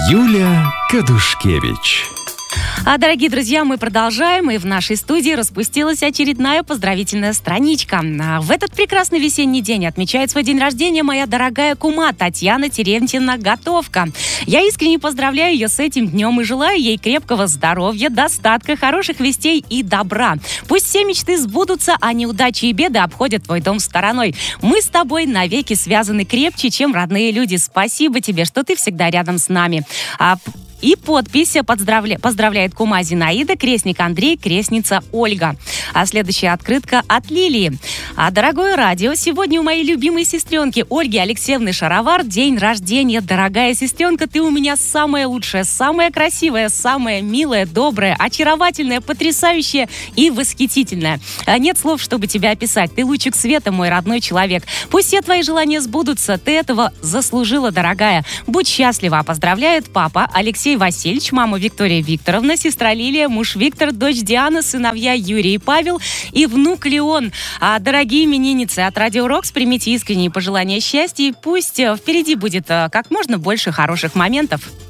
Юля Кадушкевич. Дорогие друзья, мы продолжаем, и в нашей студии распустилась очередная поздравительная страничка. В этот прекрасный весенний день отмечает свой день рождения моя дорогая кума Татьяна Терентьевна Готовка. Я искренне поздравляю ее с этим днем и желаю ей крепкого здоровья, достатка, хороших вестей и добра. Пусть все мечты сбудутся, а неудачи и беды обходят твой дом стороной. Мы с тобой навеки связаны крепче, чем родные люди. Спасибо тебе, что ты всегда рядом с нами. И подпись поздравляет кума Зинаида, крестник Андрей, крестница Ольга. А следующая открытка от Лилии. Дорогое радио, сегодня у моей любимой сестренки Ольги Алексеевны Шаровар день рождения. Дорогая сестренка, ты у меня самая лучшая, самая красивая, самая милая, добрая, очаровательная, потрясающая и восхитительная. Нет слов, чтобы тебя описать. Ты лучик света, мой родной человек. Пусть все твои желания сбудутся. Ты этого заслужила, дорогая. Будь счастлива. Поздравляет папа Алексей Васильевич, мама Виктория Викторовна, сестра Лилия, муж Виктор, дочь Диана, сыновья Юрий и Павел и внук Леон. Дорогие именинницы, от Радио Рокс примите искренние пожелания счастья, и пусть впереди будет как можно больше хороших моментов.